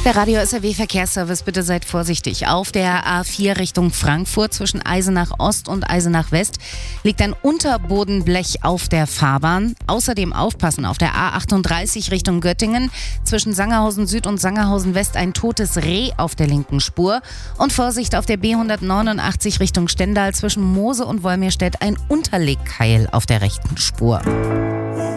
Der Radio SAW Verkehrsservice, bitte seid vorsichtig. Auf der A4 Richtung Frankfurt zwischen Eisenach Ost und Eisenach West liegt ein Unterbodenblech auf der Fahrbahn. Außerdem aufpassen, auf der A38 Richtung Göttingen zwischen Sangerhausen Süd und Sangerhausen West ein totes Reh auf der linken Spur. Und Vorsicht auf der B189 Richtung Stendal zwischen Mose und Wolmirstedt ein Unterlegkeil auf der rechten Spur.